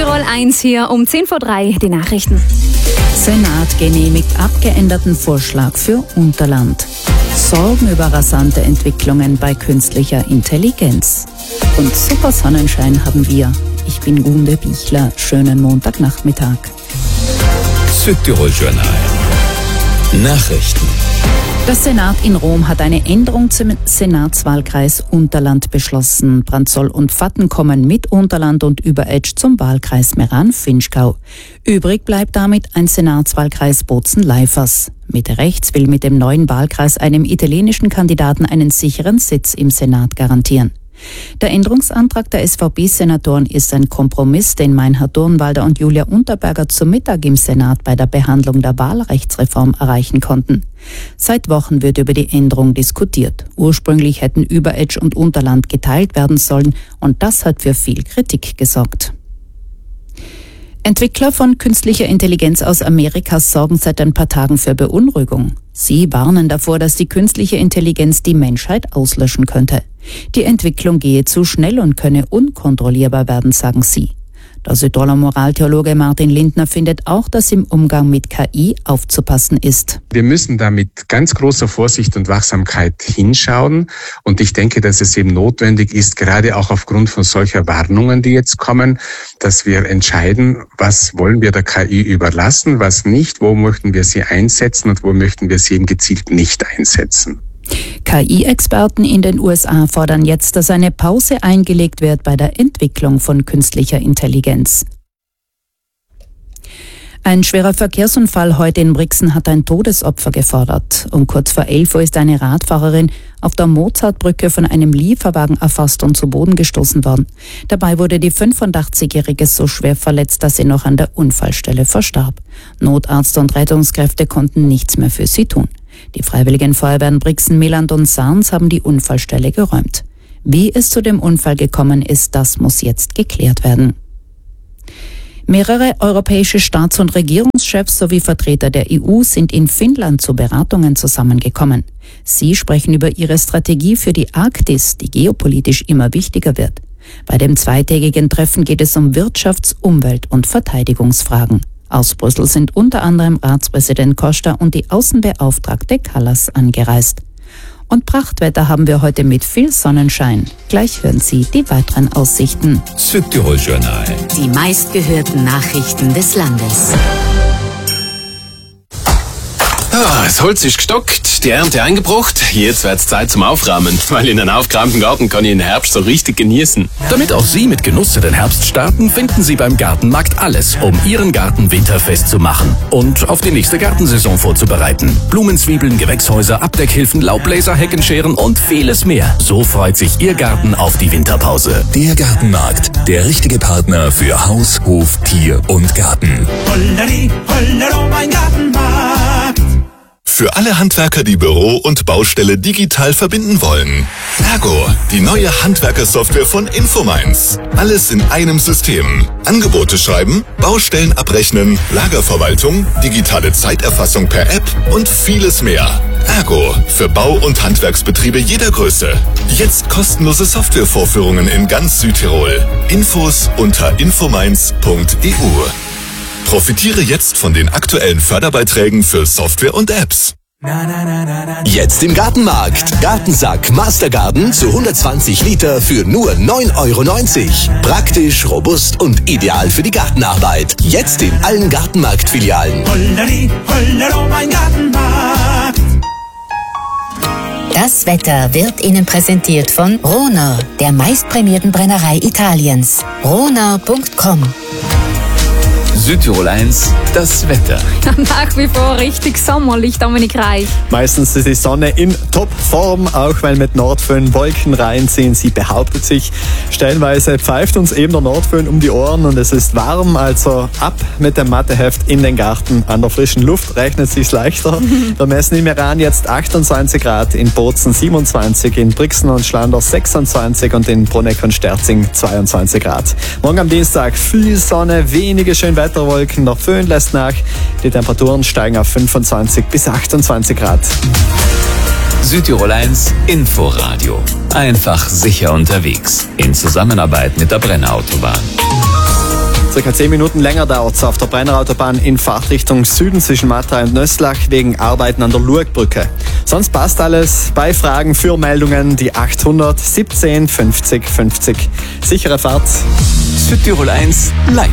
Südtirol 1 hier um 10:03 die Nachrichten. Senat genehmigt abgeänderten Vorschlag für Unterland. Sorgen über rasante Entwicklungen bei künstlicher Intelligenz. Und super Sonnenschein haben wir. Ich bin Gunde Bichler. Schönen Montagnachmittag. Südtirol Journal. Nachrichten. Der Senat in Rom hat eine Änderung zum Senatswahlkreis Unterland beschlossen. Brandsol und Vatten kommen mit Unterland und Überetsch zum Wahlkreis Meran-Finchgau. Übrig bleibt damit ein Senatswahlkreis Bozen-Leifers. Mitte Rechts will mit dem neuen Wahlkreis einem italienischen Kandidaten einen sicheren Sitz im Senat garantieren. Der Änderungsantrag der SVP-Senatoren ist ein Kompromiss, den Meinhard Durnwalder und Julia Unterberger zum Mittag im Senat bei der Behandlung der Wahlrechtsreform erreichen konnten. Seit Wochen wird über die Änderung diskutiert. Ursprünglich hätten Überetsch und Unterland geteilt werden sollen und das hat für viel Kritik gesorgt. Entwickler von künstlicher Intelligenz aus Amerika sorgen seit ein paar Tagen für Beunruhigung. Sie warnen davor, dass die künstliche Intelligenz die Menschheit auslöschen könnte. Die Entwicklung gehe zu schnell und könne unkontrollierbar werden, sagen sie. Der Südtiroler Moraltheologe Martin Lindner findet auch, dass im Umgang mit KI aufzupassen ist. Wir müssen da mit ganz großer Vorsicht und Wachsamkeit hinschauen. Und ich denke, dass es eben notwendig ist, gerade auch aufgrund von solcher Warnungen, die jetzt kommen, dass wir entscheiden, was wollen wir der KI überlassen, was nicht, wo möchten wir sie einsetzen und wo möchten wir sie eben gezielt nicht einsetzen. KI-Experten in den USA fordern jetzt, dass eine Pause eingelegt wird bei der Entwicklung von künstlicher Intelligenz. Ein schwerer Verkehrsunfall heute in Brixen hat ein Todesopfer gefordert. Um kurz vor 11 Uhr ist eine Radfahrerin auf der Mozartbrücke von einem Lieferwagen erfasst und zu Boden gestoßen worden. Dabei wurde die 85-Jährige so schwer verletzt, dass sie noch an der Unfallstelle verstarb. Notarzt und Rettungskräfte konnten nichts mehr für sie tun. Die Freiwilligen Feuerwehren Brixen, Meland und Sarns haben die Unfallstelle geräumt. Wie es zu dem Unfall gekommen ist, das muss jetzt geklärt werden. Mehrere europäische Staats- und Regierungschefs sowie Vertreter der EU sind in Finnland zu Beratungen zusammengekommen. Sie sprechen über ihre Strategie für die Arktis, die geopolitisch immer wichtiger wird. Bei dem zweitägigen Treffen geht es um Wirtschafts-, Umwelt- und Verteidigungsfragen. Aus Brüssel sind unter anderem Ratspräsident Costa und die Außenbeauftragte Kallas angereist. Und Prachtwetter haben wir heute mit viel Sonnenschein. Gleich hören Sie die weiteren Aussichten. Südtirol Journal. Die meistgehörten Nachrichten des Landes. Das Holz ist gestockt, die Ernte eingebracht. Jetzt wird's Zeit zum Aufräumen, weil in einem aufgeräumten Garten kann ich den Herbst so richtig genießen. Damit auch Sie mit Genuss in den Herbst starten, finden Sie beim Gartenmarkt alles, um Ihren Garten winterfest zu machen und auf die nächste Gartensaison vorzubereiten. Blumenzwiebeln, Gewächshäuser, Abdeckhilfen, Laubbläser, Heckenscheren und vieles mehr. So freut sich Ihr Garten auf die Winterpause. Der Gartenmarkt, der richtige Partner für Haus, Hof, Tier und Garten. Holleri, hollero, mein Gartenmarkt. Für alle Handwerker, die Büro und Baustelle digital verbinden wollen. Ergo, die neue Handwerkersoftware von Infomines. Alles in einem System. Angebote schreiben, Baustellen abrechnen, Lagerverwaltung, digitale Zeiterfassung per App und vieles mehr. Ergo, für Bau- und Handwerksbetriebe jeder Größe. Jetzt kostenlose Softwarevorführungen in ganz Südtirol. Infos unter infomines.eu. Profitiere jetzt von den aktuellen Förderbeiträgen für Software und Apps. Jetzt im Gartenmarkt. Gartensack Mastergarden zu 120 Liter für nur 9,90 €. Praktisch, robust und ideal für die Gartenarbeit. Jetzt in allen Gartenmarkt-Filialen. Holleri, hollero, mein Gartenmarkt. Das Wetter wird Ihnen präsentiert von Rohner, der meistprämierten Brennerei Italiens. Rohner.com. Südtirol 1, das Wetter. Nach wie vor richtig sommerlich, Dominik Reich. Meistens ist die Sonne in Topform, auch weil mit Nordföhn Wolken reinziehen. Sie behauptet sich. Stellenweise pfeift uns eben der Nordföhn um die Ohren und es ist warm, also ab mit dem Matheheft in den Garten. An der frischen Luft rechnet es sich leichter. Wir messen im Meran jetzt 28 Grad, in Bozen 27, in Brixen und Schlanders 26 und in Bruneck und Sterzing 22 Grad. Morgen am Dienstag viel Sonne, wenige Schönwetterwolken, der Föhn lässt nach. Die Temperaturen steigen auf 25 bis 28 Grad. Südtirol 1 Inforadio. Einfach sicher unterwegs. In Zusammenarbeit mit der Brenner Autobahn. Circa 10 Minuten länger dauert es auf der Brennerautobahn in Fahrtrichtung Süden zwischen Mattei und Nöstlach wegen Arbeiten an der Lurgbrücke. Sonst passt alles. Bei Fragen für Meldungen die 800 17 50 50. Sichere Fahrt. Südtirol 1 live.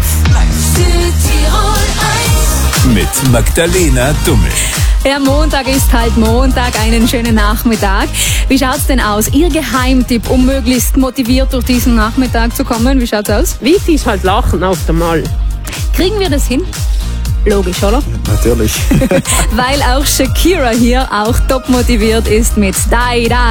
Mit Magdalena Dummel. Ja, Montag ist halt Montag, einen schönen Nachmittag. Wie schaut's denn aus? Ihr Geheimtipp, um möglichst motiviert durch diesen Nachmittag zu kommen, wie schaut's aus? Wichtig ist halt Lachen auf der Mal. Kriegen wir das hin? Logisch, oder? Natürlich. Weil auch Shakira hier auch top motiviert ist mit Die Die.